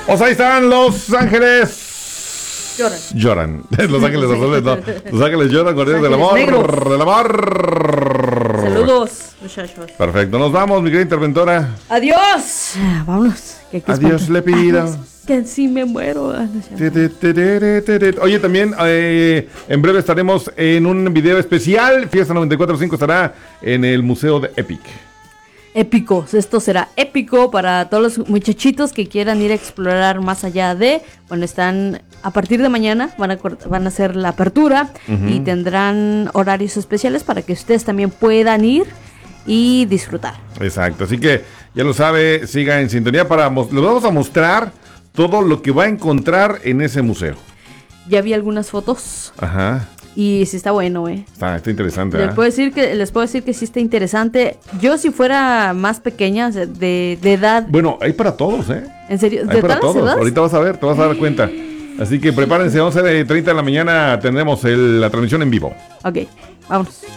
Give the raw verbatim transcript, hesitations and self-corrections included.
Pues ahí están Los Ángeles. Lloran. Lloran. Los Ángeles Azules, no. Los Ángeles lloran, guardianes del amor. Negros. Del amor. Saludos, muchachos. Perfecto, nos vamos, mi querida interventora. Adiós. Ah, vámonos. Que aquí Adiós, espanto. le pido. Adiós, que si me muero. Ah, no sé. Te, te, te, te, te, te. Oye, también eh, en breve estaremos en un video especial. Fiesta noventa y cuatro punto cinco estará en el Museo de Epic. Épicos, esto será épico para todos los muchachitos que quieran ir a explorar más allá de, bueno, están a partir de mañana, van a, cort- van a hacer la apertura uh-huh. y tendrán horarios especiales para que ustedes también puedan ir y disfrutar. Exacto, así que ya lo sabe, siga en sintonía para, mos- les vamos a mostrar todo lo que va a encontrar en ese museo. Ya vi algunas fotos. Ajá. Y sí está bueno, eh. Está, está interesante. Les ¿eh? puedo decir que les puedo decir que sí está interesante. Yo si fuera más pequeña, de, de, de edad. Bueno, hay para todos, ¿eh? ¿En serio? Hay ¿De para todas todos. edades? Ahorita vas a ver, te vas a dar cuenta. Así que prepárense, once treinta de la mañana tendremos el, la transmisión en vivo. Ok, vámonos.